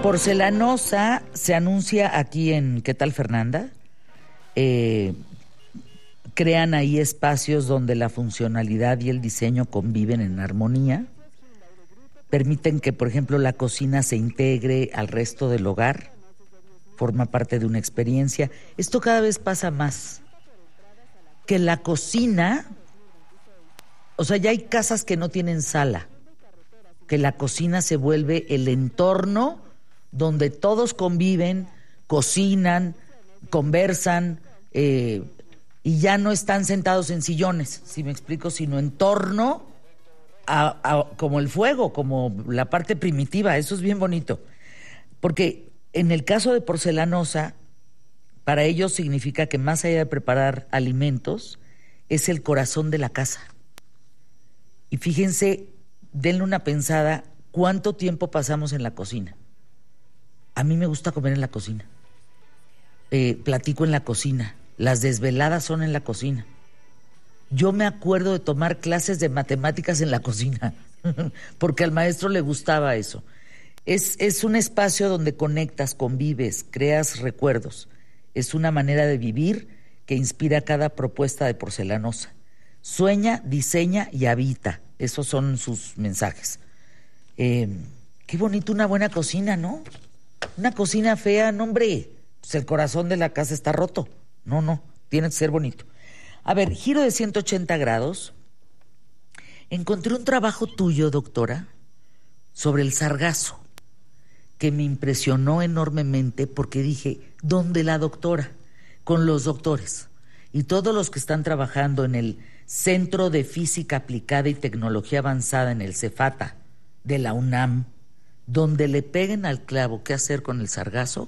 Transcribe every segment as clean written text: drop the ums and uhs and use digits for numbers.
Porcelanosa se anuncia aquí en ¿Qué tal, Fernanda? Crean ahí espacios donde la funcionalidad y el diseño conviven en armonía. Permiten que, por ejemplo, la cocina se integre al resto del hogar. Forma parte de una experiencia. Esto cada vez pasa más. Que la cocina, o sea, ya hay casas que no tienen sala. Que la cocina se vuelve el entorno donde todos conviven, cocinan, conversan, y ya no están sentados en sillones, si me explico, sino en torno a como el fuego, como la parte primitiva. Eso es bien bonito. Porque en el caso de Porcelanosa, para ellos significa que más allá de preparar alimentos, es el corazón de la casa. Y fíjense, denle una pensada, ¿cuánto tiempo pasamos en la cocina? A mí me gusta comer en la cocina. Platico en la cocina. Las desveladas son en la cocina. Yo me acuerdo de tomar clases de matemáticas en la cocina, porque al maestro le gustaba eso. Es un espacio donde conectas, convives, creas recuerdos. Es una manera de vivir que inspira cada propuesta de Porcelanosa. Sueña, diseña y habita. Esos son sus mensajes. Qué bonito una buena cocina, ¿no? Una cocina fea, no, hombre, pues el corazón de la casa está roto. No, tiene que ser bonito. A ver, giro de 180 grados. Encontré un trabajo tuyo, doctora, sobre el sargazo, que me impresionó enormemente porque dije, ¿dónde la doctora? Con los doctores y todos los que están trabajando en el Centro de Física Aplicada y Tecnología Avanzada en el Cefata de la UNAM, donde le peguen al clavo qué hacer con el sargazo,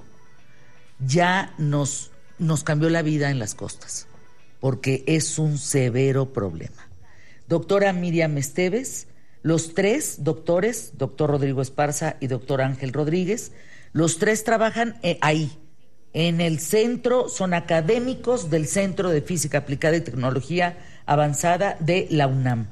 ya nos cambió la vida en las costas, porque es un severo problema. Doctora Miriam Esteves, los tres doctores, doctor Rodrigo Esparza y doctor Ángel Rodríguez, los tres trabajan ahí, en el centro, son académicos del Centro de Física Aplicada y Tecnología Avanzada de la UNAM.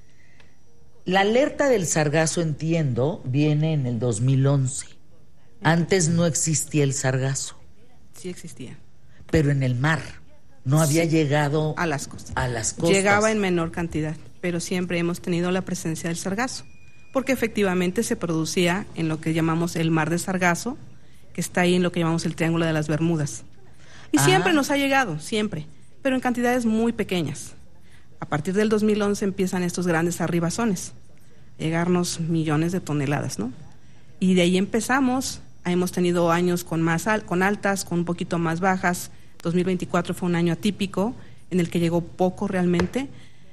La alerta del sargazo, entiendo, viene en el 2011. Antes no existía el sargazo. Sí existía. Pero en el mar. No había llegado a las costas. A las costas. Llegaba en menor cantidad, pero siempre hemos tenido la presencia del sargazo, porque efectivamente se producía en lo que llamamos el mar de Sargazo, que está ahí en lo que llamamos el Triángulo de las Bermudas. Y siempre nos ha llegado, siempre, pero en cantidades muy pequeñas. A partir del 2011 empiezan estos grandes arribazones, llegarnos millones de toneladas, ¿no? Y de ahí empezamos, hemos tenido años con altas, con un poquito más bajas. 2024 fue un año atípico, en el que llegó poco realmente.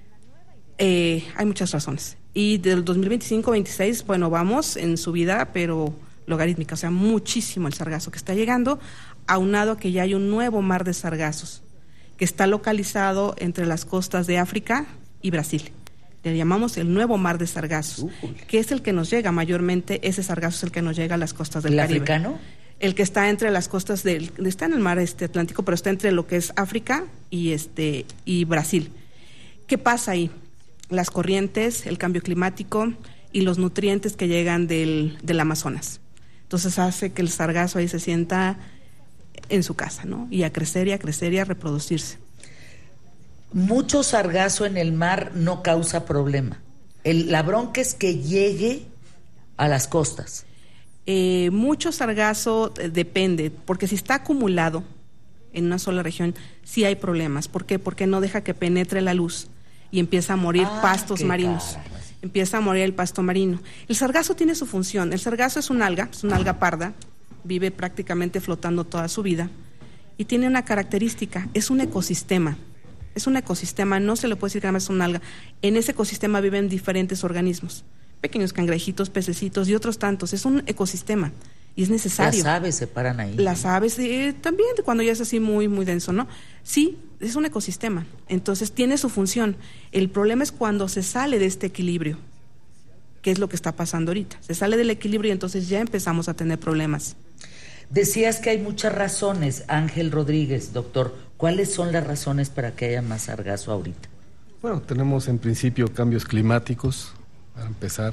Hay muchas razones. Y del 2025-26, bueno, vamos en subida, pero logarítmica, o sea, muchísimo el sargazo que está llegando, aunado a que ya hay un nuevo mar de sargazos, que está localizado entre las costas de África y Brasil. Le llamamos el nuevo mar de sargazos, que es el que nos llega mayormente, ese sargazo es el que nos llega a las costas del Caribe. ¿El africano? El que está entre las costas está en el mar Atlántico, pero está entre lo que es África y Brasil. ¿Qué pasa ahí? Las corrientes, el cambio climático y los nutrientes que llegan del Amazonas. Entonces hace que el sargazo ahí se sienta en su casa, ¿no? Y a crecer y a crecer y a reproducirse. Mucho sargazo en el mar no causa problema. La bronca es que llegue a las costas. Mucho sargazo depende, porque si está acumulado en una sola región, sí hay problemas. ¿Por qué? Porque no deja que penetre la luz y empieza a morir pastos marinos. Empieza a morir el pasto marino. El sargazo tiene su función. El sargazo es una alga parda, vive prácticamente flotando toda su vida y tiene una característica, es un ecosistema. Es un ecosistema, no se le puede decir que nada más es una alga. En ese ecosistema viven diferentes organismos, pequeños cangrejitos, pececitos y otros tantos. Es un ecosistema y es necesario. Las aves se paran ahí. Las aves también, cuando ya es así muy, muy denso, ¿no? Sí, es un ecosistema, entonces tiene su función. El problema es cuando se sale de este equilibrio, que es lo que está pasando ahorita. Se sale del equilibrio y entonces ya empezamos a tener problemas. Decías que hay muchas razones, Ángel Rodríguez, doctor. ¿Cuáles son las razones para que haya más sargazo ahorita? Bueno, tenemos en principio cambios climáticos, para empezar.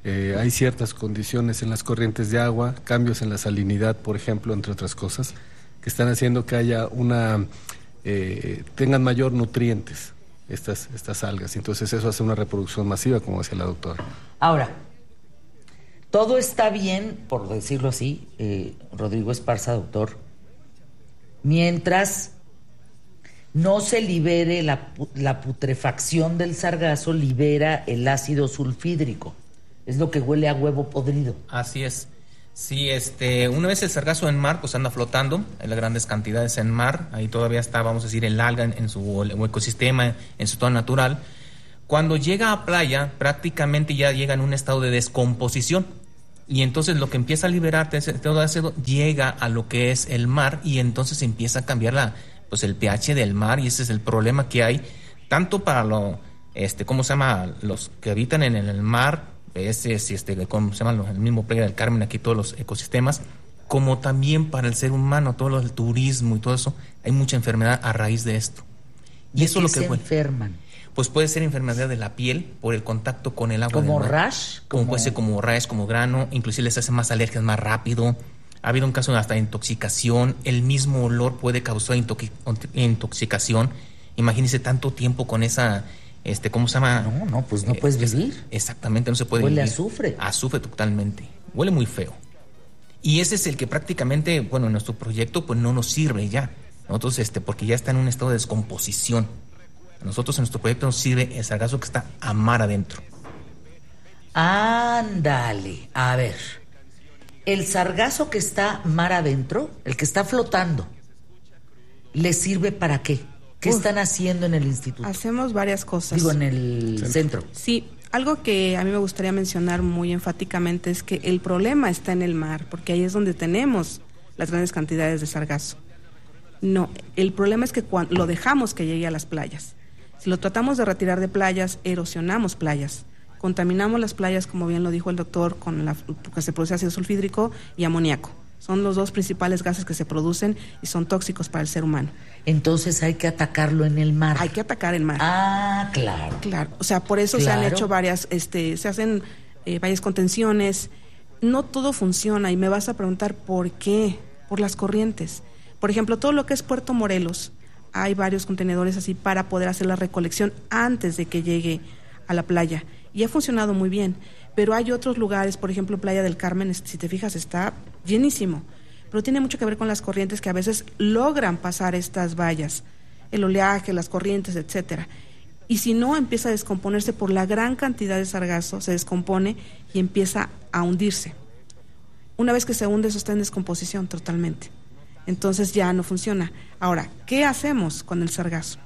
Hay ciertas condiciones en las corrientes de agua, cambios en la salinidad, por ejemplo, entre otras cosas, que están haciendo que haya tengan mayor nutrientes estas algas. Entonces eso hace una reproducción masiva, como decía la doctora. Ahora, todo está bien, por decirlo así, Rodrigo Esparza, doctor, mientras no se libere la putrefacción del sargazo, libera el ácido sulfídrico. Es lo que huele a huevo podrido. Así es. Sí, una vez el sargazo en mar, pues anda flotando en las grandes cantidades en mar. Ahí todavía está, vamos a decir, el alga en su ecosistema, en su estado natural. Cuando llega a playa, prácticamente ya llega en un estado de descomposición. Y entonces lo que empieza a liberar todo ácido llega a lo que es el mar, y entonces empieza a cambiar el pH del mar, y ese es el problema que hay, tanto para los que habitan en el mar, ¿cómo se llama? El mismo Playa del Carmen, aquí todos los ecosistemas, como también para el ser humano, todo el turismo y todo eso. Hay mucha enfermedad a raíz de esto. Y eso es lo que se enferman. Pues puede ser enfermedad de la piel por el contacto con el agua. ¿Como rash? Puede ser como rash, como grano, inclusive les hace más alergias más rápido. Ha habido un caso hasta de intoxicación. El mismo olor puede causar intoxicación. Imagínense tanto tiempo con esa... ¿cómo se llama? No, pues no puedes vivir. Exactamente, no se puede vivir. Huele a azufre. Azufre totalmente. Huele muy feo. Y ese es el que prácticamente, en nuestro proyecto, pues no nos sirve ya. Nosotros, porque ya está en un estado de descomposición. A nosotros en nuestro proyecto nos sirve el sargazo que está a mar adentro. Ándale. A ver. El sargazo que está mar adentro, el que está flotando, ¿le sirve para qué? ¿Qué están haciendo en el instituto? Hacemos varias cosas. Digo, en el centro. Sí, algo que a mí me gustaría mencionar muy enfáticamente es que el problema está en el mar, porque ahí es donde tenemos las grandes cantidades de sargazo. No, el problema es que cuando lo dejamos que llegue a las playas. Si lo tratamos de retirar de playas, erosionamos playas. Contaminamos las playas, como bien lo dijo el doctor, porque se produce ácido sulfídrico y amoníaco. Son los dos principales gases que se producen y son tóxicos para el ser humano. Entonces hay que atacarlo en el mar. Hay que atacar el mar. Ah, claro. Claro, o sea, por eso se han hecho varias, se hacen varias contenciones. No todo funciona y me vas a preguntar por qué, por las corrientes. Por ejemplo, todo lo que es Puerto Morelos, hay varios contenedores así para poder hacer la recolección antes de que llegue a la playa. Y ha funcionado muy bien. Pero hay otros lugares, por ejemplo, Playa del Carmen, si te fijas, está llenísimo. Pero tiene mucho que ver con las corrientes que a veces logran pasar estas vallas, el oleaje, las corrientes, etcétera. Y si no, empieza a descomponerse por la gran cantidad de sargazo, se descompone y empieza a hundirse. Una vez que se hunde, eso está en descomposición totalmente. Entonces ya no funciona. Ahora, ¿qué hacemos con el sargazo?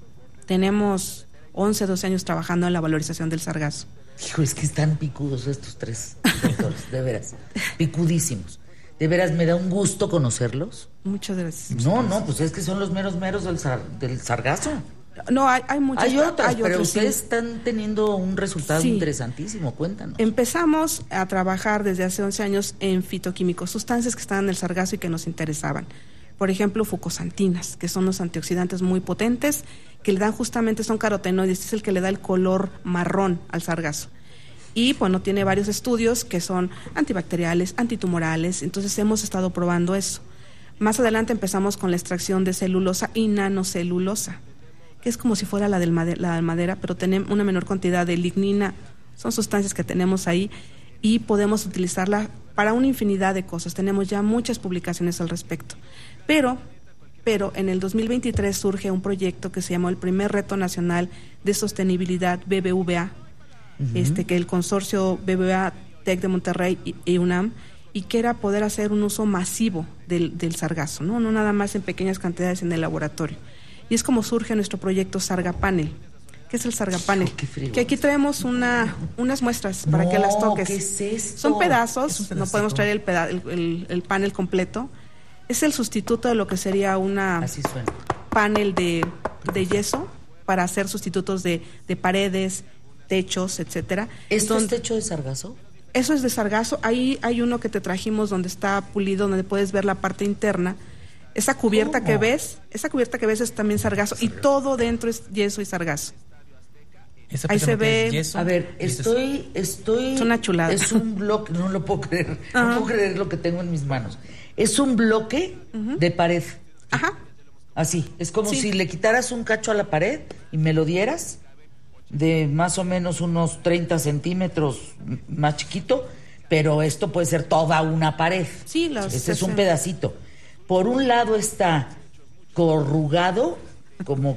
Tenemos 11, 12 años trabajando en la valorización del sargazo. Hijo, es que están picudos estos tres doctores, de veras, picudísimos. De veras, me da un gusto conocerlos. Muchas gracias. No, pues es que son los meros del sargazo. No, hay muchos. Hay otros, pero ustedes están teniendo un resultado interesantísimo, cuéntanos. Empezamos a trabajar desde hace 11 años en fitoquímicos, sustancias que estaban en el sargazo y que nos interesaban. Por ejemplo, fucosantinas, que son los antioxidantes muy potentes, que le dan justamente, son carotenoides, es el que le da el color marrón al sargazo. Y bueno, tiene varios estudios que son antibacteriales, antitumorales, entonces hemos estado probando eso. Más adelante empezamos con la extracción de celulosa y nanocelulosa, que es como si fuera la de madera, pero tenemos una menor cantidad de lignina. Son sustancias que tenemos ahí y podemos utilizarla para una infinidad de cosas. Tenemos ya muchas publicaciones al respecto. Pero en el 2023 surge un proyecto que se llamó el Primer Reto Nacional de Sostenibilidad BBVA, que el consorcio BBVA TEC de Monterrey y UNAM, y que era poder hacer un uso masivo del sargazo, no nada más en pequeñas cantidades en el laboratorio. Y es como surge nuestro proyecto Sargapanel. ¿Qué es el Sargapanel? Oh, que aquí traemos unas muestras para que las toques. ¿Qué es esto? Son pedazos, no podemos traer el panel completo. Es el sustituto de lo que sería una panel de yeso para hacer sustitutos de paredes, techos, etcétera. ¿Esto es techo de sargazo? Eso es de sargazo. Ahí hay uno que te trajimos donde está pulido, donde puedes ver la parte interna. Esa cubierta que ves es también sargazo y todo dentro es yeso y sargazo. Esa Ahí se ve. es yeso. A ver, estoy... Es una chulada. Es un bloque, no lo puedo creer. No puedo creer lo que tengo en mis manos. Es un bloque de pared. Ajá. Así, es como Sí. si le quitaras un cacho a la pared y me lo dieras de más o menos unos 30 centímetros más chiquito, pero esto puede ser toda una pared. Sí, Este es un pedacito. Por un lado está corrugado, como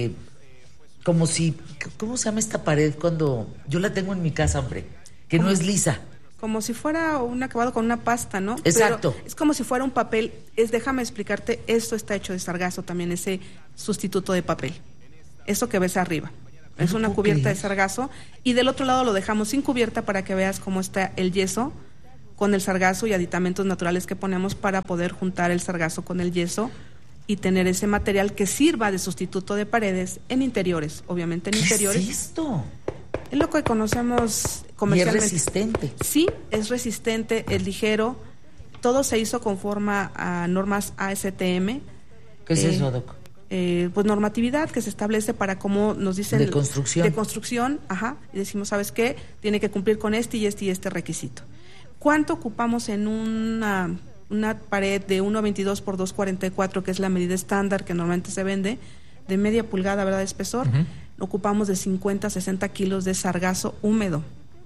si, ¿cómo se llama esta pared cuando yo la tengo en mi casa, hombre? Que no es lisa. Como si fuera un acabado con una pasta, ¿no? Exacto. Pero es como si fuera un papel. Déjame explicarte, esto está hecho de sargazo también, ese sustituto de papel. Eso que ves arriba. Es No una puedo cubierta creer. de sargazo. Y del otro lado lo dejamos sin cubierta para que veas cómo está el yeso con el sargazo y aditamentos naturales que ponemos para poder juntar el sargazo con el yeso y tener ese material que sirva de sustituto de paredes en interiores, obviamente en interiores. ¿Qué es esto? Es lo que conocemos Y es comercialmente. resistente. Sí, es resistente, es ligero. Todo se hizo conforme a normas ASTM. ¿Qué es eso, Doc? Pues normatividad que se establece para cómo nos dicen... De construcción. De construcción, ajá. Y decimos, ¿sabes qué? Tiene que cumplir con este y este y este requisito. ¿Cuánto ocupamos en una pared de 1.22 por 2.44, que es la medida estándar que normalmente se vende, de media pulgada, ¿verdad?, de espesor? Ocupamos de 50 a 60 kilos de sargazo húmedo,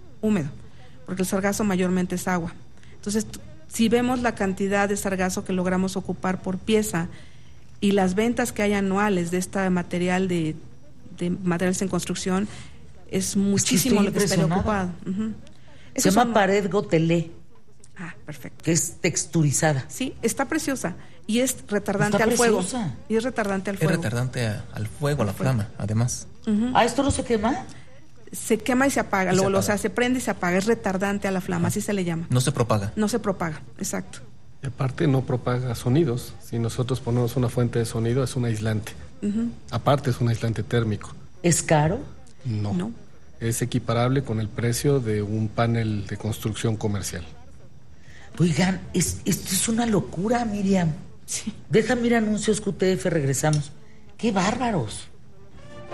porque el sargazo mayormente es agua. Entonces, si vemos la cantidad de sargazo que logramos ocupar por pieza y las ventas que hay anuales de este material de materiales en construcción, es muchísimo estoy lo que estaría impresionada. ocupado. Ujú. Se Esos llama son- pared gotelé, Ah, perfecto. que es texturizada. Sí, está preciosa y es retardante Está al fuego. preciosa. Y es retardante al Es fuego. retardante al fuego, a la flama, además. Ah, ¿esto no se quema? Se quema y se apaga, Y se luego, o apaga. sea, se prende y se apaga, es retardante a la flama, así se le llama. No se propaga. No se propaga, exacto. Y aparte no propaga sonidos. Si nosotros ponemos una fuente de sonido, es un aislante. Aparte es un aislante térmico. ¿Es caro? No. No. Es equiparable con el precio de un panel de construcción comercial. Oigan, esto es una locura, Miriam. Sí. Déjame ir a anuncios QTF, regresamos. ¡Qué bárbaros!